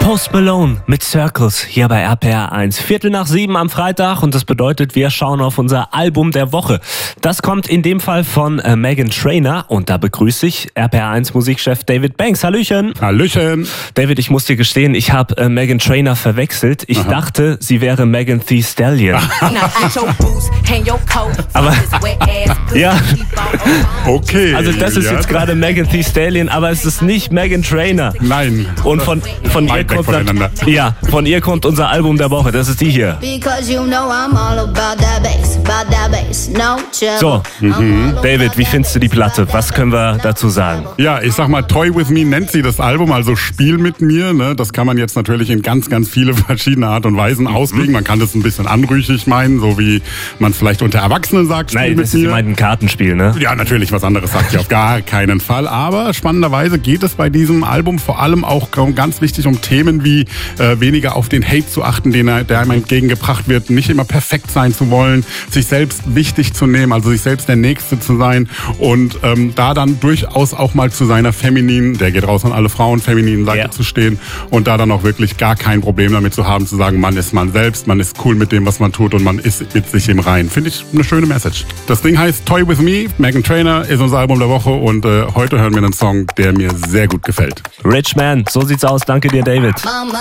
Post Malone mit Circles hier bei RPR 1. 6:45 am Freitag und das bedeutet, wir schauen auf unser Album der Woche. Das kommt in dem Fall von Meghan Trainor und da begrüße ich RPR 1 Musikchef David Banks. Hallöchen. Hallöchen. David, ich muss dir gestehen, ich habe Meghan Trainor verwechselt. Ich dachte, sie wäre Megan Thee Stallion. Aber ja. Okay. Also das ist jetzt gerade Megan Thee Stallion, aber es ist nicht Meghan Trainor. Nein. Und von ihr kommt von ihr kommt unser Album der Woche. Das ist die hier. So, David, wie findest du die Platte? Was können wir dazu sagen? Ja, ich sag mal, Toy With Me nennt sie das Album, also Spiel mit mir. Ne? Das kann man jetzt natürlich in ganz, ganz viele verschiedene Art und Weisen auslegen. Man kann das ein bisschen anrüchig meinen, so wie man es vielleicht unter Erwachsenen sagt. Spiel Nein, mit das mir. ist ein Kartenspiel, ne? Ja, natürlich, was anderes sagt sie auf gar keinen Fall. Aber spannenderweise geht es bei diesem Album vor allem auch ganz wichtig um Themen wie weniger auf den Hate zu achten, der einem entgegengebracht wird, nicht immer perfekt sein zu wollen, sich selbst wichtig zu nehmen, also sich selbst der Nächste zu sein und da dann durchaus auch mal zu seiner femininen, der geht raus an alle Frauen, femininen Seite zu stehen und da dann auch wirklich gar kein Problem damit zu haben, zu sagen, man ist man selbst, man ist cool mit dem, was man tut und man ist mit sich im Reinen. Finde ich eine schöne Message. Das Ding heißt Toy With Me, Meghan Trainor ist unser Album der Woche und heute hören wir einen Song, der mir sehr gut gefällt. Rich Man, so sieht's aus. Danke dir, David.